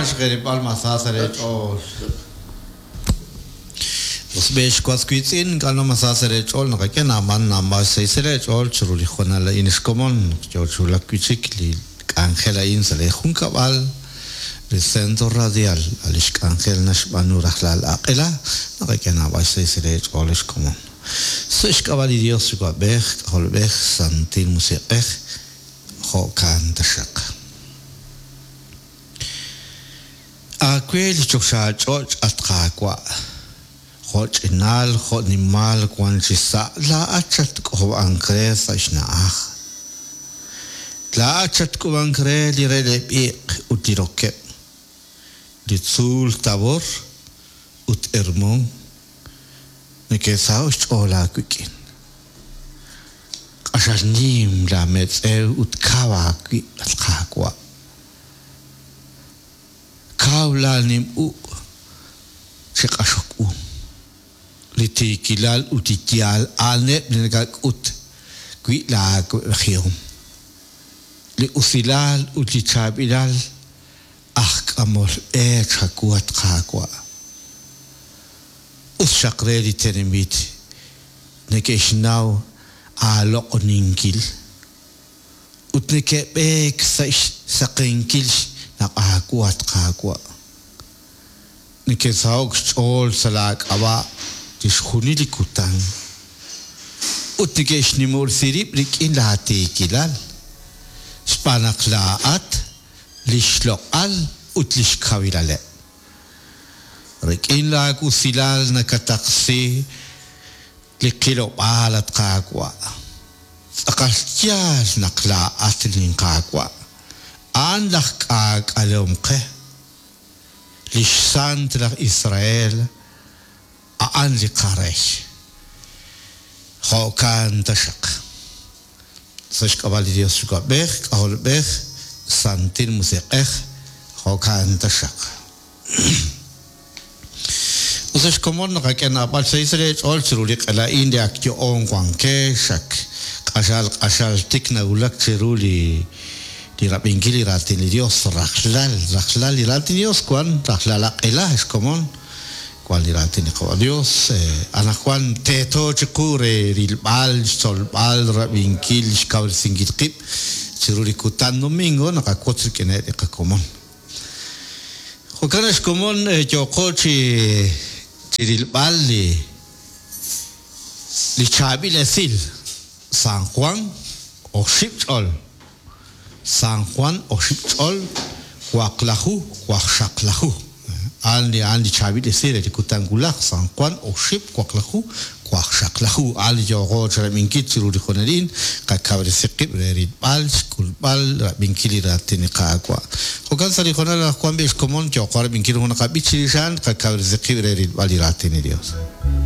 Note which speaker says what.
Speaker 1: Quansh Gerib Almasaseret or Usbesh Quasquitin, Gano Masaseret all Nakana Man Nama Seret all Churulihonala in Skomon, Georgula Kuchikli, Angela Insale, Hunkabal, Recento Radial, Alish Angel Nashbanu Rahlal Akela, Nakana Seret all is common. Such Cavalios got Bech, Holbech, Santin Musek, Hokan the Shak. Aquel Chosha George at Kaqua. Hot inal, hot nimal, quanchisa, la achat ko ancre sashnaach. La achat ko ancre di rede piek utiroke. Di sul tabor ut ermon. Neke saus ola quikin. Ashashnim la metzel ut kawa qui at Kaqua. Kaula nim u shikashok Liti kilal utitial alnet nagak ut qui la khium li usilal utichabilal amol chakuat khaqwa ushaqre li tenemit nekeshnaw alo oninkil utneke bek saqinkil naqaquat khaqwa nekesauk all salak aba Tishuni likutan. Utikesh ni mor sirip rik in lahati kilal. Spanak laat, lishlok al, utlish kawilale. Rik in lag usilal na kataksi, likilop alat kagwa. Akastyal naklaat lin kagwa. An lak ag alomke. Lishsant lak Israel. Aan li Qaresh. Hokan tashak. Sash kabali Dios shuka bech, kahol bech, santin musekech, hokan tashak. Usash komon nakaken apal sa Israel all chirulik ala India kyo on kwangke shak. Kashal tik na ulak chiruli di rapingili ratin li Dios rakhlal li ratin Dios kwan raklalak elah komon. Cual dirate ni ko Dios anakuan teto chikure rilbal solbal rabinkil shkaul singit qip chiruri kutan domingo nakakotri kenet kakomon hokanas komon jokochi chirilbal li chabil sil San Juan o shipchol San Juan o shipchol waqlahu waqshaqlahu Ali chabi de sere de kutangulak San Juan o ship kwaklahu kwakshaklahu ali jogo charabinkit chiruri khonadin kakawri sikib rerid bal kulbal rabinkili ratini qaqwa hokan sari khonala kwambe komon jo qarabinkil hona qabichilishan kakawri sikib rerid bal ratini Dios